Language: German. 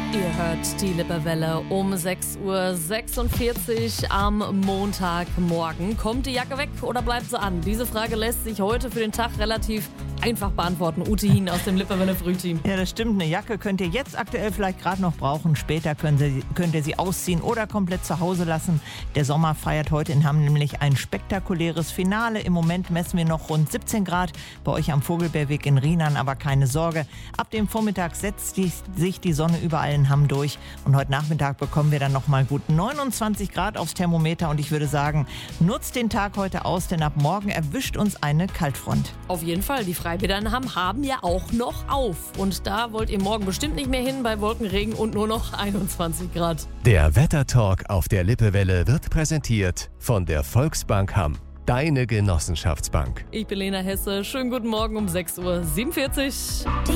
Ihr hört die Lippewelle um 6:46 Uhr am Montagmorgen. Kommt die Jacke weg oder bleibt sie an? Diese Frage lässt sich heute für den Tag relativ einfach beantworten. Ute Hien aus dem Lippewelle Frühteam. Ja, das stimmt. Eine Jacke könnt ihr jetzt aktuell vielleicht gerade noch brauchen. Später könnt ihr sie ausziehen oder komplett zu Hause lassen. Der Sommer feiert heute in Hamm nämlich ein spektakuläres Finale. Im Moment messen wir noch rund 17 Grad bei euch am Vogelbeerweg in Rienan. Aber keine Sorge, ab dem Vormittag setzt sich die Sonne überall in Hamm durch. Und heute Nachmittag bekommen wir dann noch mal gut 29 Grad aufs Thermometer. Und ich würde sagen, nutzt den Tag heute aus, denn ab morgen erwischt uns eine Kaltfront. Auf jeden Fall, die Freibäder in Hamm haben ja auch noch auf. Und da wollt ihr morgen bestimmt nicht mehr hin bei Wolkenregen und nur noch 21 Grad. Der Wettertalk auf der Lippewelle wird präsentiert von der Volksbank Hamm. Deine Genossenschaftsbank. Ich bin Lena Hesse. Schönen guten Morgen um 6:47 Uhr.